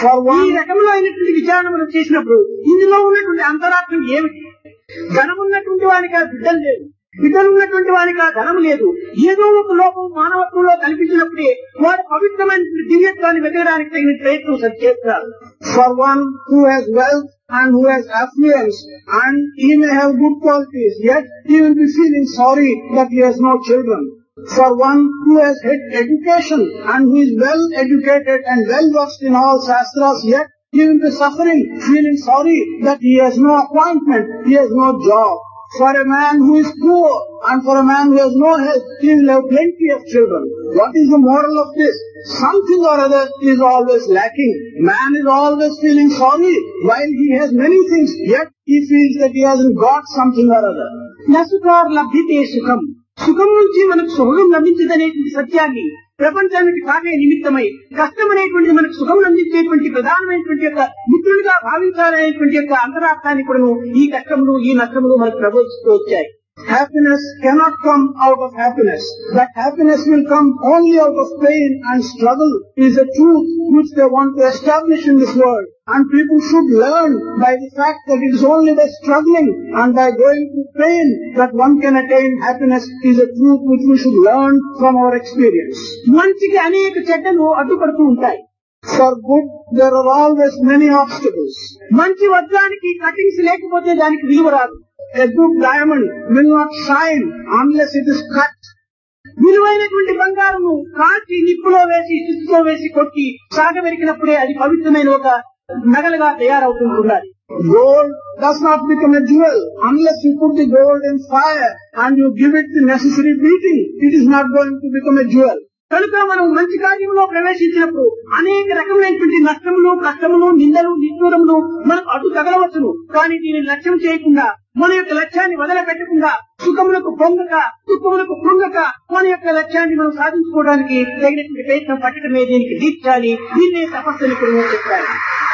ఈ రకంలో అయినటువంటి విచారణ మనం చేసినప్పుడు ఇందులో ఉన్నటువంటి అంతరార్థం ఏమిటి? ధనమున్నటువంటి వానికి ఆ బిడ్డలు లేదు, బిడ్డలు ఉన్నటువంటి వానికి ఆ ధనం లేదు. ఏదో ఒక లోపం మానవత్వంలో కనిపించినప్పుడే వాడు పవిత్రమైన దివ్యత్వాన్ని వెతకడానికి తగిన ప్రయత్నం చేస్తారు. For one who has wealth and who has affluence and he may have good qualities, yet he will be feeling sorry that he has no children. For one who has education and who is well educated and well versed in all shastras, yet he will be suffering, feeling sorry that he has no appointment, he has no job. For a man who is poor and for a man who has no health, he will have plenty of children. What is the moral of this? Something or other is always lacking. Man is always feeling sorry while he has many things, yet he feels that he hasn't got something or other. నసుకార్ లభ్యతే సుఖం, సుఖం నుంచి మనకు సుఖం లభించదనేటువంటి సత్యాన్ని ప్రపంచానికి కాగే నిమిత్తమై కష్టం అనేటువంటిది మనకు సుఖం అందించేటువంటి ప్రధానమైనటువంటి యొక్క మిత్రులుగా భావించాలనేటువంటి యొక్క అంతరార్థాన్ని కూడా ఈ కష్టములు ఈ నష్టములు మనకు ప్రబోధిస్తూ వచ్చాయి. Happiness cannot come out of happiness. That happiness will come only out of pain and struggle is a truth which they want to establish in this world. And people should learn by the fact that it is only by struggling and by going through pain that one can attain happiness is a truth which we should learn from our experience. మంచికి అనేక చెడ్డలు అడ్డుపడుతూ ఉంటాయి. For good, there are always many obstacles. మంచి వజ్రానికి cuttings లేకపోతే దానికి విలువ రాదు. A good diamond will not shine unless it is cut. విలువైనటువంటి బంగారము కాల్చి నిప్పులో వేసి చిత్తుతో వేసి కొట్టి సాగబెరికినప్పుడే అది పవిత్రమైన ఒక నగలుగా తయారవుతుంటున్నది. Gold does not become a jewel unless you put the gold in fire and you give it the necessary beating. It is not going to become a jewel. కనుక మనం మంచి కార్యంలో ప్రవేశించినప్పుడు అనేక రకమైనటువంటి నష్టములు, కష్టములు, నిందలు, నిష్ఠూరములు మనకు అడ్డు తగలవచ్చును. కానీ దీనిని లక్ష్యం చేయకుండా మన యొక్క లక్ష్యాన్ని వదిలిపెట్టకుండా సుఖములకు పొంగక దుఃఖములకు కృంగక మన యొక్క లక్ష్యాన్ని మనం సాధించుకోవడానికి తగినటువంటి ప్రయత్నం పట్టడమే దీనికి దీక్షాలి. దీన్నే తపస్సుని కూడా చెప్తారు.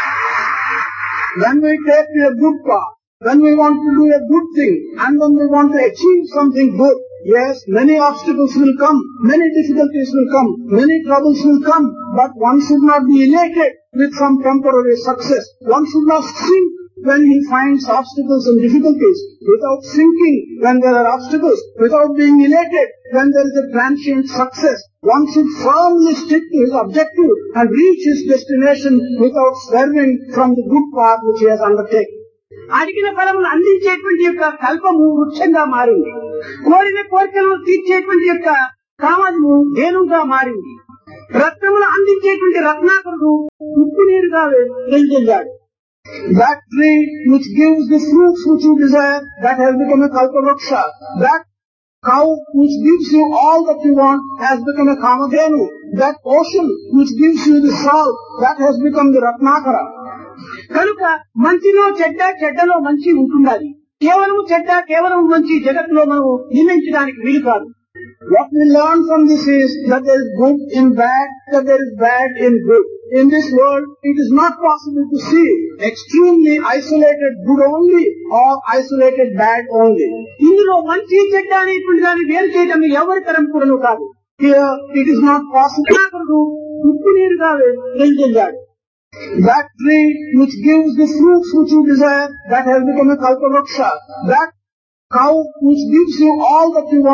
When we take a good path, when we want to do a good thing and when we want to achieve something good, yes, many obstacles will come, many difficulties will come, many troubles will come, but one should not be elated with some temporary success. One should not sink when he finds obstacles and difficulties, without sinking when there are obstacles, without being elated when there is a transient success. One should firmly stick to his objective and reach his destination without swerving from the good path which he has undertaken. అడిగిన ఫలములు అందించేటువంటి యొక్క కల్పము వృక్షంగా మారింది. కోరిన కోరికలను తీర్చేటువంటి యొక్క కామము ధేనుగా మారింది. రత్నములు అందించేటువంటి రత్నాకరుడు ఉప్పు నీరుగా వెలుగొందాడు. That tree which gives the fruits which you desire, that has become a kalpavruksha. That cow which gives you all that you want has become a kamadhenu. That ocean which gives you the salt, that has become the ratnakara. కనుక మంచిలో చెడ్డ, చెడ్డలో మంచి ఉంటుండాలి. కేవలం చెడ్డ, కేవలం మంచి జగత్తులో మనం నిర్ణయించడానికి వీలు కాదు. What we learn from this is that there is good in bad, that there is bad in good. In this world, it is not possible to see extremely isolated good only or isolated bad only. ఇందులో మంచి చెడ్డ అనేటువంటి దాన్ని వేరు చేయడం ఎవరి తరం కూడా కాదు. Here, it is not possible. ఉప్పు నీరుగా వెలుగొందాడు. That tree which gives the fruits which you desire, that has become a kalpavruksha. That cow which gives you all that you want